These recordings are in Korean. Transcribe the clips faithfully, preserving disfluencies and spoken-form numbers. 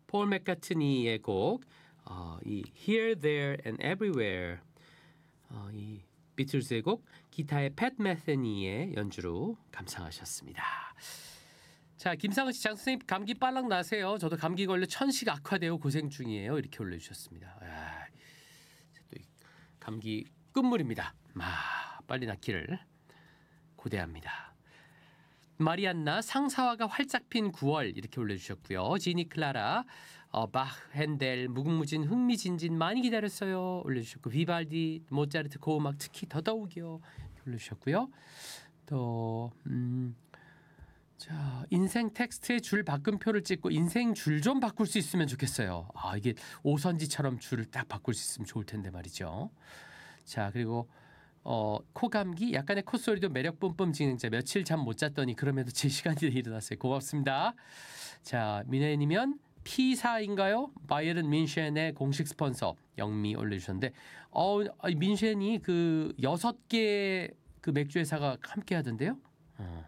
폴 맥카트니의 곡, 어, 이 Here, There and Everywhere, 어, 이 비틀즈의 곡, 기타의 팻 메서니의 연주로 감상하셨습니다. 자, 김상은 씨, 장 선생님 감기 빨랑 나세요. 저도 감기 걸려 천식 악화되어 고생 중이에요. 이렇게 올려주셨습니다. 아, 또 감기 끝물입니다. 아, 빨리 낫기를 고대합니다. 마리안나 상사화가 활짝 핀 구월 이렇게 올려주셨고요. 지니 클라라 어, 바흐, 핸델, 무궁무진, 흥미진진 많이 기다렸어요. 올려주셨고 비발디, 모차르트 고음악 특히 더더욱이요. 올려주셨고요. 또 음, 자, 인생 텍스트에 줄 바꿈표를 찍고 인생 줄 좀 바꿀 수 있으면 좋겠어요. 아, 이게 오선지처럼 줄을 딱 바꿀 수 있으면 좋을 텐데 말이죠. 자, 그리고 어, 코감기, 약간의 콧소리도 매력 뿜뿜 진행자. 며칠 잠 못 잤더니 그럼에도 제 시간이 일어났어요. 고맙습니다. 자, 미네님이면 P사인가요? 바이에른 민셴의 공식 스폰서 영미 올려주셨는데, 어, 민셴이 그 여섯 개 그 맥주 회사가 함께 하던데요. 어.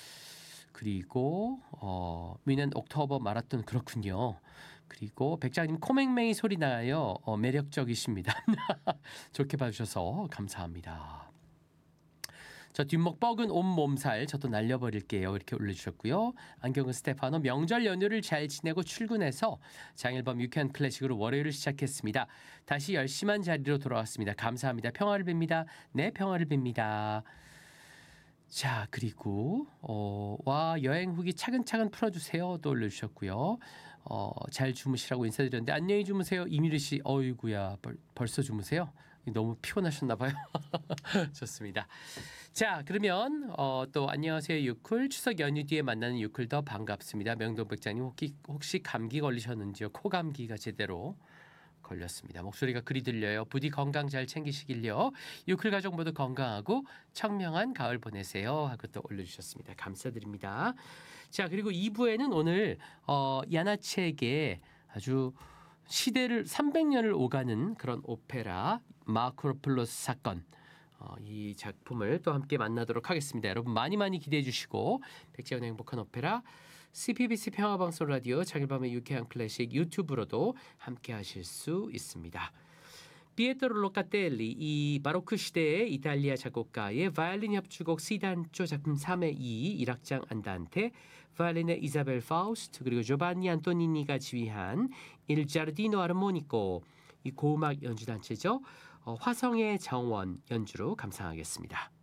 그리고 어, 미넨 옥토버 마라톤 그렇군요. 그리고 백장님 코맹맹이 소리 나요. 어, 매력적이십니다. 좋게 봐주셔서 감사합니다. 저 뒷목 뻐근 온몸살 저도 날려버릴게요. 이렇게 올려주셨고요. 안경은 스테파노 명절 연휴를 잘 지내고 출근해서 장일범 유쾌한 클래식으로 월요일을 시작했습니다. 다시 열심한 자리로 돌아왔습니다. 감사합니다. 평화를 빕니다. 네, 평화를 빕니다. 자, 그리고 어, 와 여행 후기 차근차근 풀어주세요. 또 올려주셨고요. 어, 잘 주무시라고 인사드렸는데 안녕히 주무세요. 이미르 씨, 어이구야 벌, 벌써 주무세요? 너무 피곤하셨나 봐요. 좋습니다. 자, 그러면 어, 또 안녕하세요 유쿨. 추석 연휴 뒤에 만나는 유쿨 더 반갑습니다. 명동백장님 혹시, 혹시 감기 걸리셨는지요? 코감기가 제대로 걸렸습니다. 목소리가 그리 들려요. 부디 건강 잘 챙기시길요. 유클 가족 모두 건강하고 청명한 가을 보내세요 하고 또 올려주셨습니다. 감사드립니다. 자, 그리고 이 부에는 오늘 어, 야나체에게 아주 시대를 삼백 년을 오가는 그런 오페라 마크로플로스 사건, 어, 이 작품을 또 함께 만나도록 하겠습니다. 여러분 많이 많이 기대해 주시고 백지연의 행복한 오페라 씨피비씨 평화방송 라디오 장일밤의 유쾌한 클래식 유튜브로도 함께 하실 수 있습니다. 피에트로 로카텔리, 이 바로크 시대의 이탈리아 작곡가의 바이올린 협주곡 시단조 작품 삼의 이, 일 악장 안단테, 바이올린의 이사벨 파우스트, 그리고 조반니 안토니니가 지휘한 일 자르디노 아르모니코, 이 고음악 연주단체죠. 어, 화성의 정원 연주로 감상하겠습니다.